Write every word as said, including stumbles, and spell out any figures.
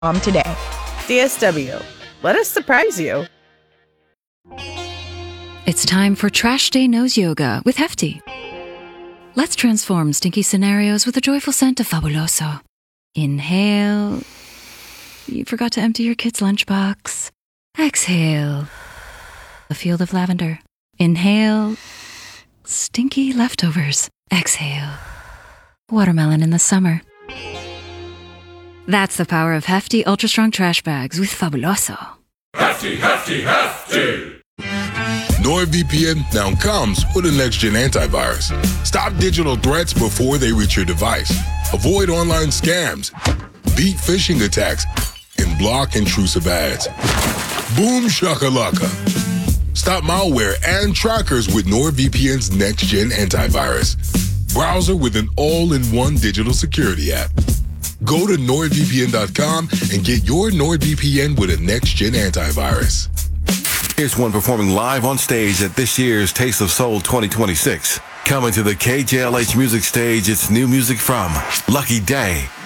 today. D S W. Let us surprise you. It's time for Trash Day Nose Yoga with Hefty. Let's transform stinky scenarios with a joyful scent of Fabuloso. Inhale. You forgot to empty your kid's lunchbox. Exhale. A field of lavender. Inhale. Stinky leftovers. Exhale. Watermelon in the summer. That's the power of Hefty Ultra Strong Trash Bags with Fabuloso. Hefty, hefty, hefty! NordVPN now comes with a next-gen antivirus. Stop digital threats before they reach your device. Avoid online scams, beat phishing attacks, and block intrusive ads. Boom shakalaka. Stop malware and trackers with NordVPN's next-gen antivirus. Browser with an all-in-one digital security app. Go to nord V P N dot com and get your NordVPN with a next-gen antivirus. Here's one performing live on stage at this year's Taste of Soul twenty twenty-six. Coming to the K J L H Music Stage, it's new music from Lucky Day,